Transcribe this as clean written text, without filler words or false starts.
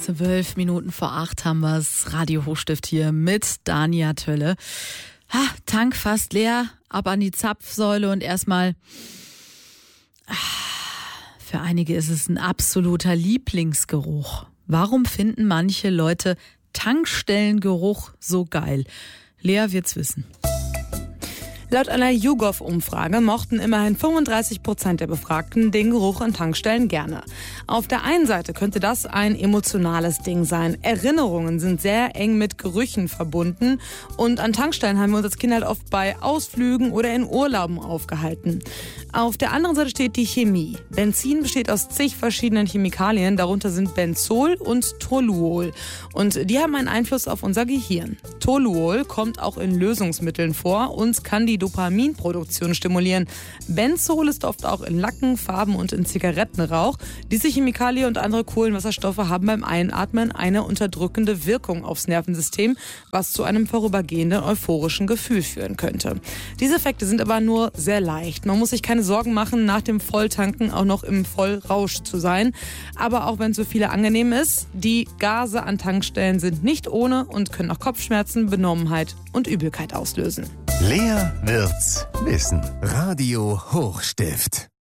12 Minuten vor 8 haben wir es. Radio Hochstift hier mit Dania Tölle. Tank fast leer, ab an die Zapfsäule und erstmal. Für einige ist es ein absoluter Lieblingsgeruch. Warum finden manche Leute Tankstellengeruch so geil? Lea wird's wissen. Laut einer YouGov-Umfrage mochten immerhin 35% der Befragten den Geruch an Tankstellen gerne. Auf der einen Seite könnte das ein emotionales Ding sein. Erinnerungen sind sehr eng mit Gerüchen verbunden und an Tankstellen haben wir uns als Kinder halt oft bei Ausflügen oder in Urlauben aufgehalten. Auf der anderen Seite steht die Chemie. Benzin besteht aus zig verschiedenen Chemikalien, darunter sind Benzol und Toluol. Und die haben einen Einfluss auf unser Gehirn. Toluol kommt auch in Lösungsmitteln vor und kann die Dopaminproduktion stimulieren. Benzol ist oft auch in Lacken, Farben und in Zigarettenrauch. Diese Chemikalien und andere Kohlenwasserstoffe haben beim Einatmen eine unterdrückende Wirkung aufs Nervensystem, was zu einem vorübergehenden euphorischen Gefühl führen könnte. Diese Effekte sind aber nur sehr leicht. Man muss sich keine Sorgen machen, nach dem Volltanken auch noch im Vollrausch zu sein. Aber auch wenn es für viele angenehm ist, die Gase an Tankstellen sind nicht ohne und können auch Kopfschmerzen, Benommenheit und Übelkeit auslösen. Lea wird's wissen. Radio Hochstift.